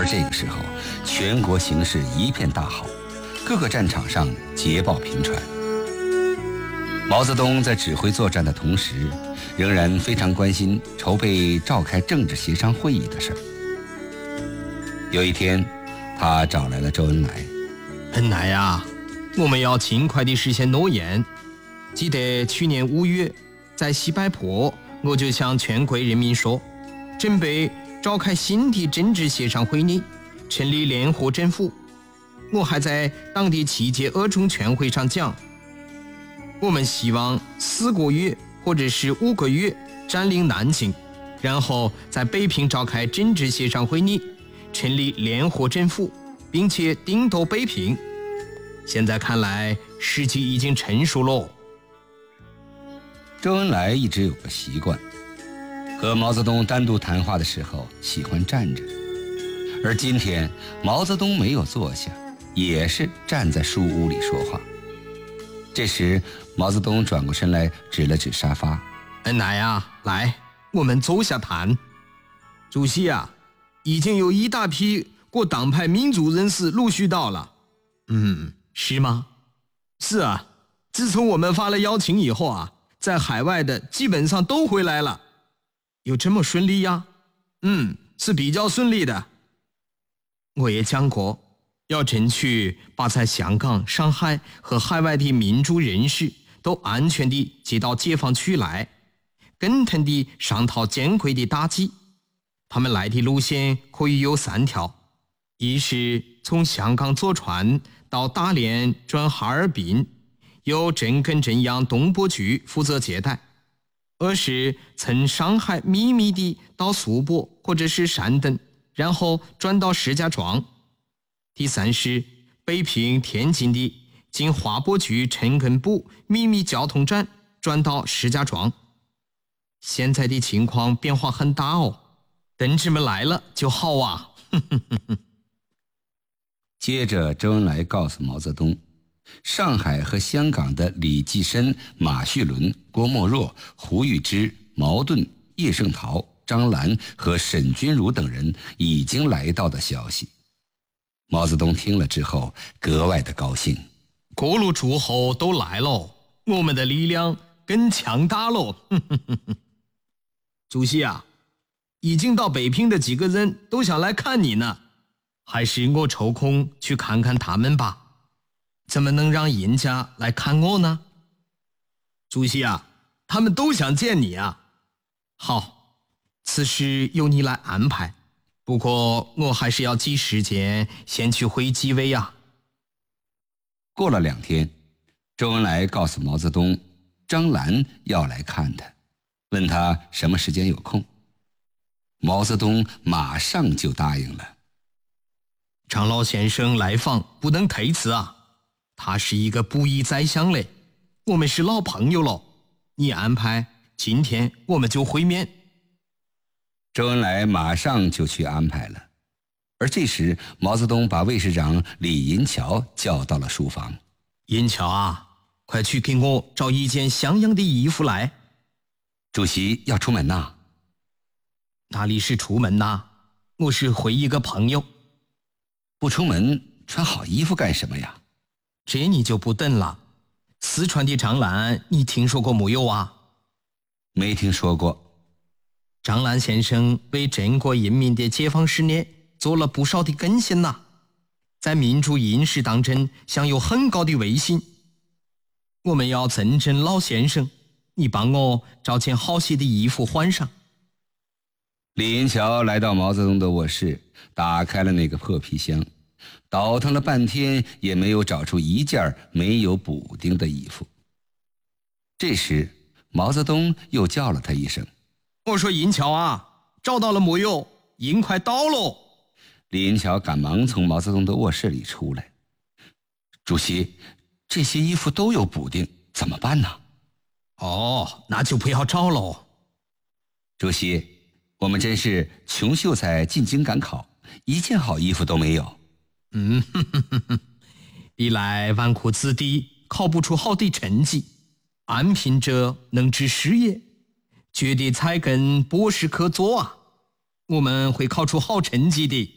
而这个时候，全国形势一片大好，各个战场上捷报频传。毛泽东在指挥作战的同时，仍然非常关心筹备召开政治协商会议的事儿。有一天，他找来了周恩来。 恩来呀，我们要尽快地实现诺言。记得去年5月，在西柏坡，我就向全国人民说，准备召开新的政治协商会议，成立联合政府。我还在当地7届2中全会上讲，我们希望4个月或者是5个月占领南京，然后在北平召开政治协商会议，成立联合政府，并且顶斗北平。现在看来，时机已经成熟了。 周恩来一直有个习惯，和毛泽东单独谈话的时候喜欢站着，而今天毛泽东没有坐下，也是站在书屋里说话。这时毛泽东转过身来指了指沙发。 恩来啊，来，我们坐下谈。主席啊，已经有一大批各党派民主人士陆续到了。是吗？是啊，自从我们发了邀请以后啊，在海外的基本上都回来了。有这么顺利呀？是比较顺利的。我也讲过，要争取把在香港、上海和海外的民主人士都安全地接到解放区来，跟他地商讨艰困的打击。他们来的路线可以有3条：一是从香港坐船到大连转哈尔滨，由镇跟镇央东部区负责接待；二是从上海秘密地到苏泊或者是山东，然后转到石家庄；第三是北平、天津的经华北区陈根部秘密交通站转到石家庄。现在的情况变化很大哦，等志们来了就好啊。 接着周恩来告诉毛泽东，上海和香港的李济深、马叙伦、郭沫若、胡玉芝、毛盾、叶圣陶、张澜和沈钧儒等人已经来到的消息。毛泽东听了之后格外的高兴， 各路诸侯都来了，我们的力量更强大了。主席啊，已经到北平的几个人都想来看你呢，还是我抽空去看看他们吧。怎么能让人家来看我呢？主席啊，他们都想见你啊。好，此事由你来安排，不过我还是要挤时间先去会纪委啊。 过了2天，周恩来告诉毛泽东，张澜要来看他，问他什么时间有空。毛泽东马上就答应了。 张老先生来访不能推辞啊，他是一个布衣宰相嘞，我们是老朋友了，你安排，今天我们就会面。 周恩来马上就去安排了。而这时毛泽东把卫士长李银桥叫到了书房。 银桥啊，快去给我找一件像样的衣服来。 主席要出门呐。 哪里是出门呐，我是回一个朋友。 不出门穿好衣服干什么呀？ 这你就不懂了。四川的张澜你听说过没有啊？ 没听说过。 张澜先生为中国人民的解放事业做了不少的贡献呐，在民主人士当中享有很高的威信。我们要尊重老先生，你帮我找件好些的衣服换上。 李银桥来到毛泽东的卧室，打开了那个破皮箱，倒腾了半天也没有找出一件没有补丁的衣服。这时毛泽东又叫了他一声， 我说银桥啊，找到了没有？银快到喽。 李银桥赶忙从毛泽东的卧室里出来。主席，这些衣服都有补丁，怎么办呢？ 哦，那就不要找喽。 主席，我们真是穷秀才进京赶考，一件好衣服都没有。 历来纨绔子弟考不出好的成绩，安贫者能知事业，绝对才跟博士可做啊，我们会考出好成绩的。